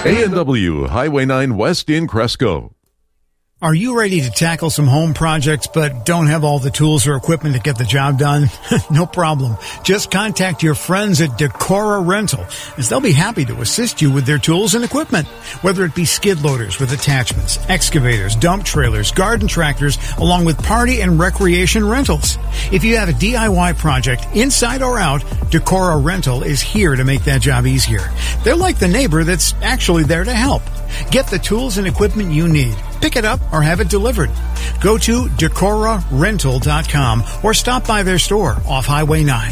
A&W Highway 9 West in Cresco. Are you ready to tackle some home projects but don't have all the tools or equipment to get the job done? No problem. Just contact your friends at Decora Rental, as they'll be happy to assist you with their tools and equipment. Whether it be skid loaders with attachments, excavators, dump trailers, garden tractors, along with party and recreation rentals. If you have a DIY project, inside or out, Decora Rental is here to make that job easier. They're like the neighbor that's actually there to help. Get the tools and equipment you need. Pick it up or have it delivered. Go to DecoraRental.com or stop by their store off Highway 9.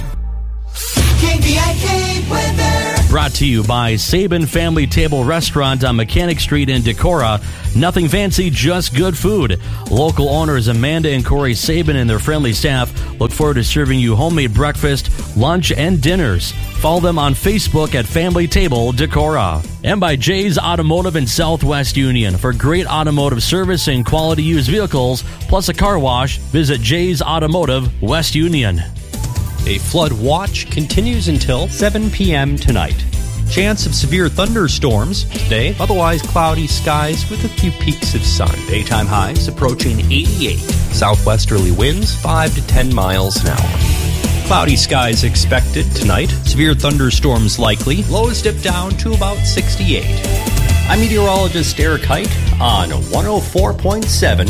KVIK weather. Brought to you by Sabin Family Table Restaurant on Mechanic Street in Decorah. Nothing fancy, just good food. Local owners Amanda and Corey Sabin and their friendly staff look forward to serving you homemade breakfast, lunch, and dinners. Follow them on Facebook at Family Table Decorah. And by Jay's Automotive in Southwest Union. For great automotive service and quality used vehicles, plus a car wash, visit Jay's Automotive, West Union. A flood watch continues until 7 p.m. tonight. Chance of severe thunderstorms today, otherwise cloudy skies with a few peaks of sun. Daytime highs approaching 88. Southwesterly winds 5 to 10 miles an hour. Cloudy skies expected tonight. Severe thunderstorms likely. Lows dip down to about 68. I'm meteorologist Eric Height on 104.7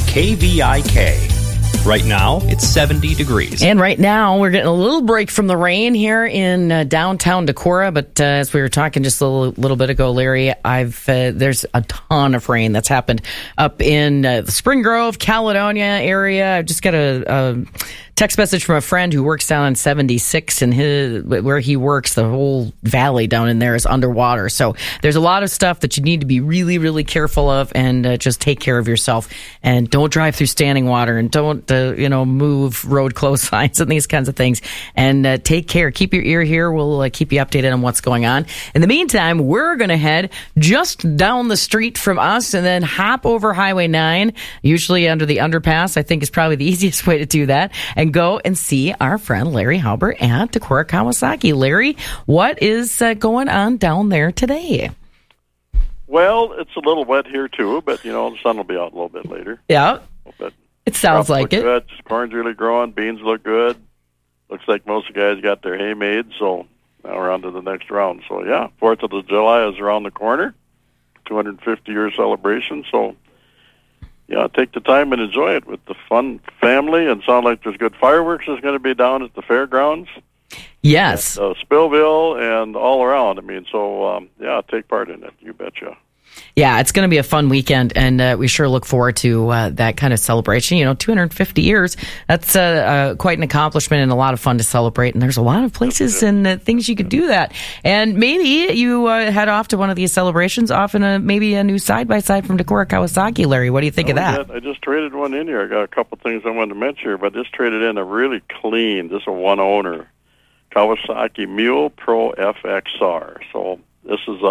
KVIK. Right now, it's 70 degrees. And right now, we're getting a little break from the rain here in downtown Decorah. But as we were talking just a little bit ago, Larry, there's a ton of rain that's happened up in the Spring Grove, Caledonia area. I've just got a text message from a friend who works down on 76, and where he works, the whole valley down in there is underwater. So there's a lot of stuff that you need to be really, really careful of, and just take care of yourself. And don't drive through standing water, and don't move road closed signs and these kinds of things. And take care. Keep your ear here. We'll keep you updated on what's going on. In the meantime, we're going to head just down the street from us and then hop over Highway 9, usually under the underpass. I think is probably the easiest way to do that, and go and see our friend Larry Halbert at Decorah Kawasaki. Larry, what is going on down there today? Well, it's a little wet here too, but the sun will be out a little bit later. Yeah, it sounds like it. Good. Corn's really growing. Beans look good. Looks like most of the guys got their hay made, so now we're on to the next round. So yeah, 4th of July is around the corner, 250-year celebration. So yeah, take the time and enjoy it with the fun family. And sound like there's good fireworks is going to be down at the fairgrounds. Yes. And, Spillville and all around. Yeah, take part in it. You betcha. Yeah, it's going to be a fun weekend, and we sure look forward to that kind of celebration. 250 years, that's quite an accomplishment and a lot of fun to celebrate, and there's a lot of places and things you could do that. And maybe you head off to one of these celebrations, off in maybe a new side-by-side from Decorah Kawasaki. Larry, what do you think of that? I just traded one in here. I got a couple things I wanted to mention here, but just traded in a really clean, this is a one-owner, Kawasaki Mule Pro FXR. So this is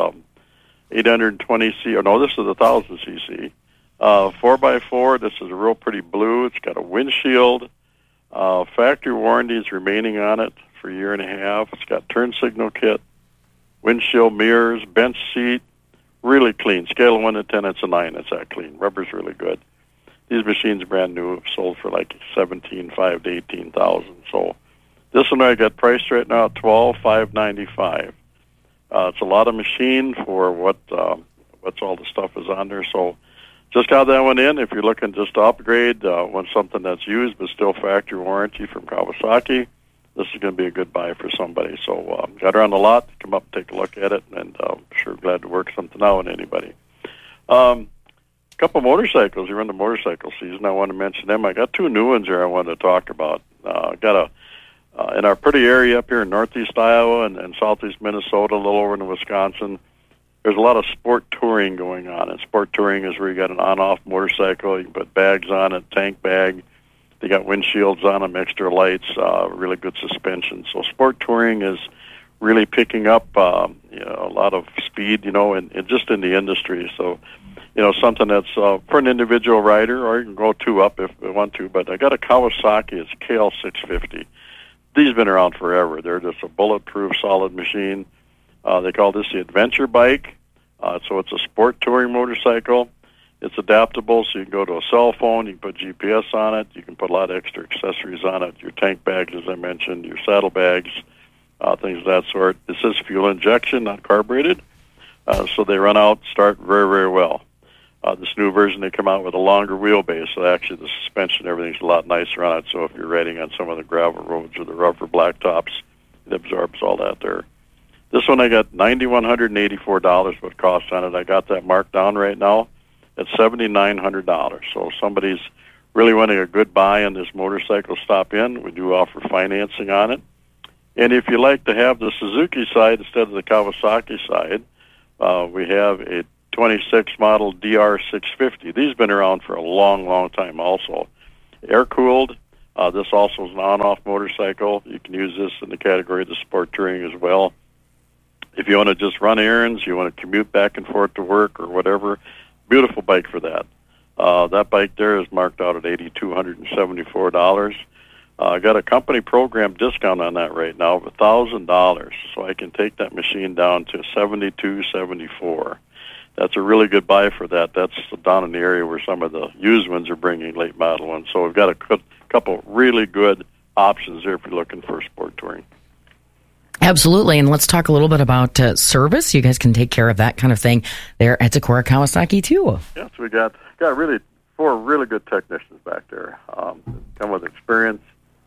820 cc, this is 1,000 cc. 4x4, this is a real pretty blue. It's got a windshield. Factory warranty is remaining on it for a year and a half. It's got turn signal kit, windshield mirrors, bench seat, really clean. Scale of 1 to 10, it's a 9. It's that clean. Rubber's really good. These machines brand new, sold for like $17,500 to $18,000. So this one I got priced right now at $12,595. It's a lot of machine for what's all the stuff is on there. So just got that one in. If you're looking just to upgrade, want something that's used but still factory warranty from Kawasaki, this is going to be a good buy for somebody. So got her on the lot. Come up and take a look at it, and sure glad to work something out with anybody. A couple motorcycles. You're in the motorcycle season. I want to mention them. I got 2 new ones here I wanted to talk about. Got in our pretty area up here in northeast Iowa and southeast Minnesota, a little over in Wisconsin, there's a lot of sport touring going on. And sport touring is where you got an on-off motorcycle. You can put bags on it, tank bag. They got windshields on them, extra lights, really good suspension. So sport touring is really picking up a lot of speed, and just in the industry. So, something that's for an individual rider, or you can go 2 up if you want to. But I got a Kawasaki. It's KL650. These have been around forever. They're just a bulletproof, solid machine. They call this the adventure bike. So it's a sport touring motorcycle. It's adaptable, so you can go to a cell phone, you can put GPS on it, you can put a lot of extra accessories on it, your tank bags, as I mentioned, your saddlebags, things of that sort. This is fuel injection, not carbureted, so they run out, start very, very well. This new version, they come out with a longer wheelbase, so actually the suspension, everything's a lot nicer on it, so if you're riding on some of the gravel roads or the rougher blacktops, it absorbs all that there. This one I got $9,184 what cost on it. I got that marked down right now at $7,900. So if somebody's really wanting a good buy on this motorcycle, stop in. We do offer financing on it. And if you like to have the Suzuki side instead of the Kawasaki side, we have a 26 model DR650. These have been around for a long, long time also. Air-cooled. This also is an on-off motorcycle. You can use this in the category of the sport touring as well. If you want to just run errands, you want to commute back and forth to work or whatever, beautiful bike for that. That bike there is marked out at $8,274. I got a company program discount on that right now of $1,000, so I can take that machine down to $7,274. That's a really good buy for that. That's down in the area where some of the used ones are bringing late model ones. So we've got a couple really good options there if you're looking for sport touring. Absolutely, and let's talk a little bit about service. You guys can take care of that kind of thing there at Decorah Kawasaki too. Yes, we got really 4 really good technicians back there. Come with experience.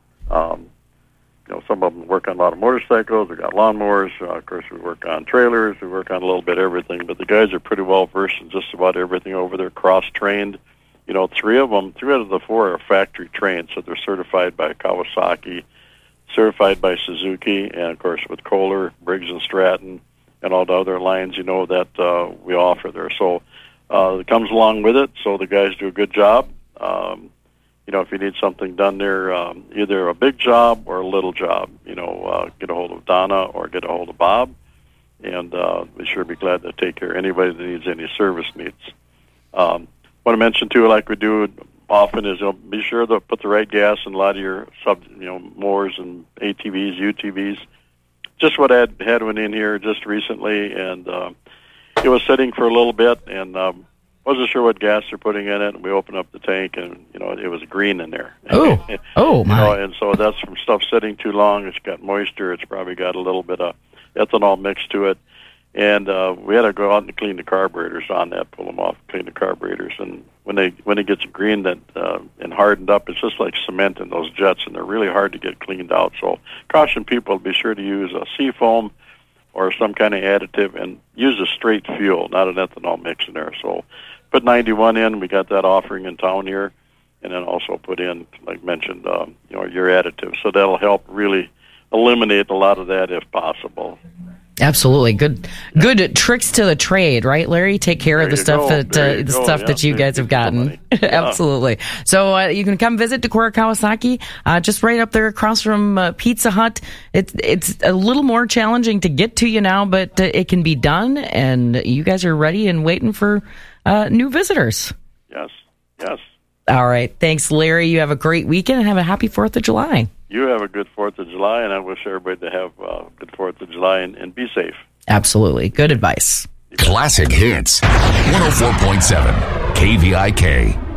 Some of them work on a lot of motorcycles. We got lawnmowers. Of course, we work on trailers. We work on a little bit of everything. But the guys are pretty well versed in just about everything over there. Cross trained. 3 out of the 4 are factory trained, so they're certified by Kawasaki, certified by Suzuki, and of course with Kohler, Briggs & Stratton, and all the other lines that we offer there. So it comes along with it. So the guys do a good job. If you need something done there, either a big job or a little job, get a hold of Donna or get a hold of Bob, and we sure be glad to take care of anybody that needs any service needs. Want to mention too, like we do often, is be sure to put the right gas in a lot of your mowers and ATVs, UTVs. Just what I had one in here just recently, and it was sitting for a little bit, and wasn't sure what gas they're putting in it. And we opened up the tank, and it was green in there. Oh my! And so that's from stuff sitting too long. It's got moisture. It's probably got a little bit of ethanol mixed to it. And we had to go out and clean the carburetors on that, pull them off, clean the carburetors. And when it gets green and hardened up, it's just like cement in those jets, and they're really hard to get cleaned out. So caution people to be sure to use a seafoam or some kind of additive, and use a straight fuel, not an ethanol mix in there. So put 91 in. We got that offering in town here, and then also put in, like mentioned, your additive. So that'll help really eliminate a lot of that if possible. Absolutely. Good tricks to the trade, right, Larry? Take care of the stuff that you guys have gotten. Absolutely. So you can come visit Decorah Kawasaki, just right up there across from Pizza Hut. It's a little more challenging to get to you now, but it can be done, and you guys are ready and waiting for new visitors. Yes. All right. Thanks, Larry. You have a great weekend and have a happy 4th of July. You have a good 4th of July, and I wish everybody to have a good 4th of July and be safe. Absolutely. Good advice. Classic Hits, 104.7 KVIK.